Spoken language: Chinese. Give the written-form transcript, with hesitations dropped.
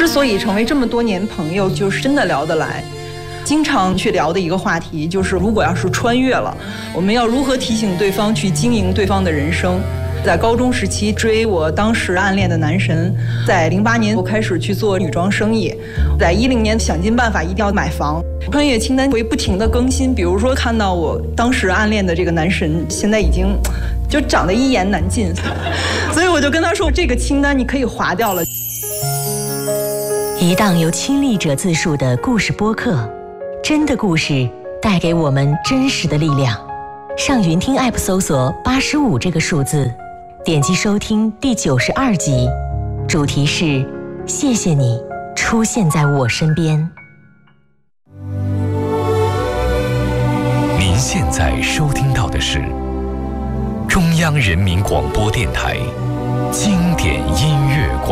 所以成为这么多年朋友，就是真的聊得来。经常去聊的一个话题就是，如果要是穿越了，我们要如何提醒对方去经营对方的人生。在高中时期追我当时暗恋的男神，在08年我开始去做女装生意，在10年想尽办法一定要买房。穿越清单会不停地更新，比如说看到我当时暗恋的这个男神现在已经就长得一言难尽，所以我就跟他说，这个清单你可以划掉了。 一档由亲历者自述的故事播客，真的故事带给我们真实的力量。上云听 App 搜索85这个数字，点击收听第92集，主题是谢谢你出现在我身边。 您现在收听到的是中央人民广播电台经典音乐馆。